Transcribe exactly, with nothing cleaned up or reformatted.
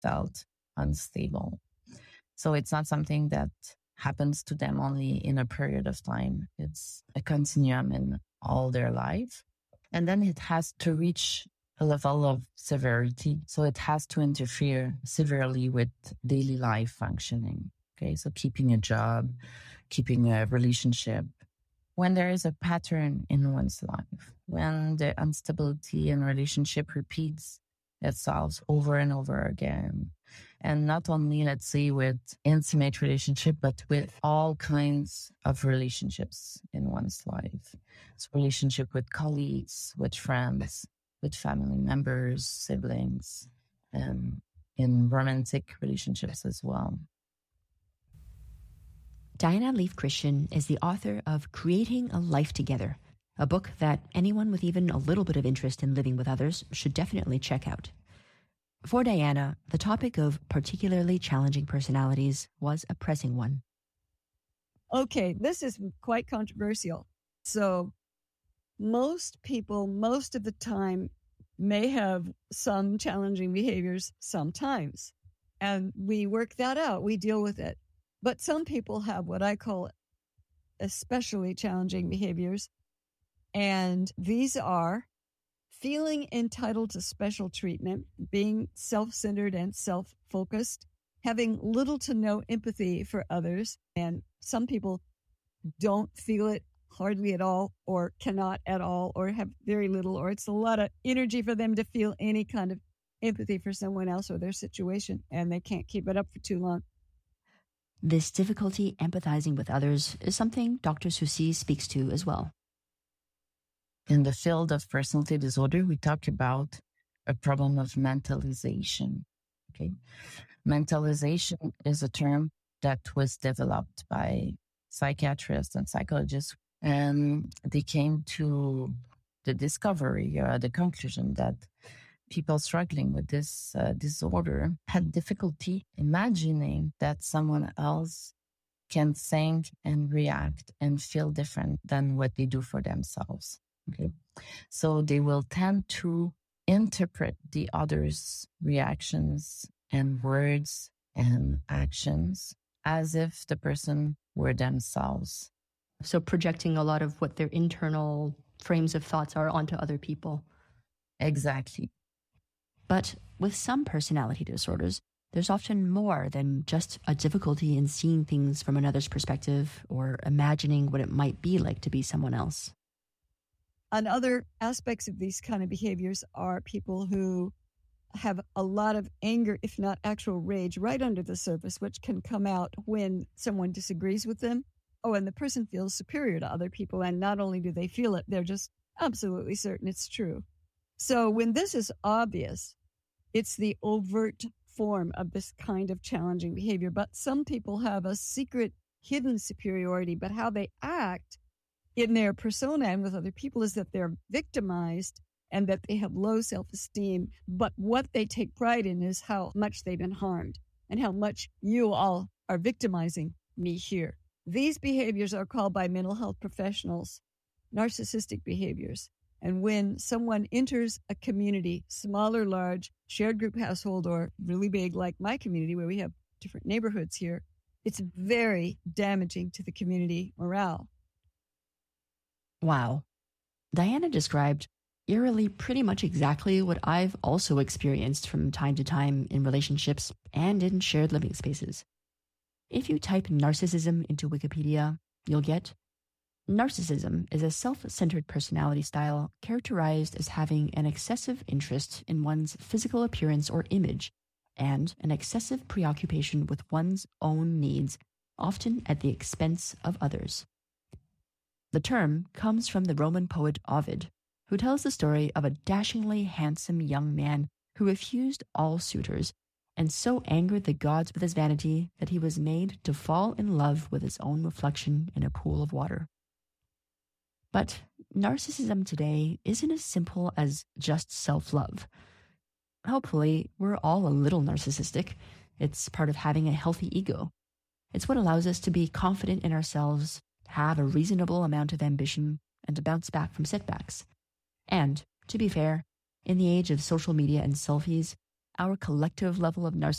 felt unstable. So it's not something that happens to them only in a period of time. It's a continuum in all their life. And then it has to reach a level of severity. So it has to interfere severely with daily life functioning. Okay, so keeping a job, keeping a relationship. When there is a pattern in one's life, when the instability in relationship repeats itself over and over again, and not only, let's say, with intimate relationship, but with all kinds of relationships in one's life. So relationship with colleagues, with friends, with family members, siblings, and in romantic relationships as well. Diana Leaf Christian is the author of Creating a Life Together, a book that anyone with even a little bit of interest in living with others should definitely check out. For Diana, the topic of particularly challenging personalities was a pressing one. Okay, this is quite controversial. So most people, most of the time, may have some challenging behaviors sometimes. And we work that out. We deal with it. But some people have what I call especially challenging behaviors. And these are feeling entitled to special treatment, being self-centered and self-focused, having little to no empathy for others. And some people don't feel it hardly at all, or cannot at all, or have very little, or it's a lot of energy for them to feel any kind of empathy for someone else or their situation, and they can't keep it up for too long. This difficulty empathizing with others is something Doctor Soucy speaks to as well. In the field of personality disorder, we talk about a problem of mentalization. Okay, mentalization is a term that was developed by psychiatrists and psychologists, and they came to the discovery, uh, the conclusion that people struggling with this uh, disorder had difficulty imagining that someone else can think and react and feel different than what they do for themselves. Okay, so they will tend to interpret the other's reactions and words and actions as if the person were themselves. So projecting a lot of what their internal frames of thoughts are onto other people. Exactly. But with some personality disorders, there's often more than just a difficulty in seeing things from another's perspective or imagining what it might be like to be someone else. And other aspects of these kind of behaviors are people who have a lot of anger, if not actual rage, right under the surface, which can come out when someone disagrees with them. Oh, and the person feels superior to other people. And not only do they feel it, they're just absolutely certain it's true. So when this is obvious, it's the overt form of this kind of challenging behavior. But some people have a secret hidden superiority, but how they act in their persona and with other people is that they're victimized and that they have low self-esteem. But what they take pride in is how much they've been harmed and how much you all are victimizing me here. These behaviors are called by mental health professionals narcissistic behaviors. And when someone enters a community, small or large, shared group household, or really big like my community where we have different neighborhoods here, it's very damaging to the community morale. Wow. Diana described eerily pretty much exactly what I've also experienced from time to time in relationships and in shared living spaces. If you type narcissism into Wikipedia, you'll get narcissism is a self-centered personality style characterized as having an excessive interest in one's physical appearance or image and an excessive preoccupation with one's own needs, often at the expense of others. The term comes from the Roman poet Ovid, who tells the story of a dashingly handsome young man who refused all suitors and so angered the gods with his vanity that he was made to fall in love with his own reflection in a pool of water. But narcissism today isn't as simple as just self-love. Hopefully, we're all a little narcissistic. It's part of having a healthy ego. It's what allows us to be confident in ourselves, have a reasonable amount of ambition, and to bounce back from setbacks. And, to be fair, in the age of social media and selfies, our collective level of narcissism